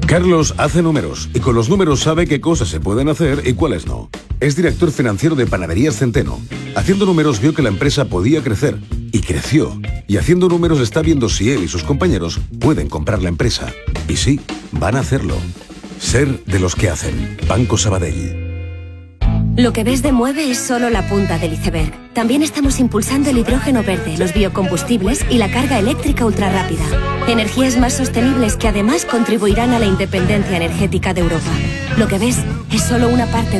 Carlos hace números y con los números sabe qué cosas se pueden hacer y cuáles no. Es director financiero de Panaderías Centeno. Haciendo números vio que la empresa podía crecer y creció. Y haciendo números está viendo si él y sus compañeros pueden comprar la empresa. Y sí, van a hacerlo. Ser de los que hacen. Banco Sabadell. Lo que ves de Mueve es solo la punta del iceberg. También estamos impulsando el hidrógeno verde, los biocombustibles y la carga eléctrica ultrarrápida. Energías más sostenibles que además contribuirán a la independencia energética de Europa. Lo que ves es solo una parte